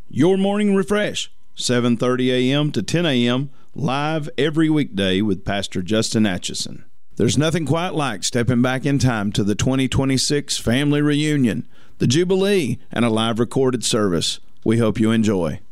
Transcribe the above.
Your Morning Refresh, 7:30 a.m. to 10 a.m., live every weekday with Pastor Justin Atchison. There's nothing quite like stepping back in time to the 2026 family reunion, the Jubilee, and a live recorded service. We hope you enjoy.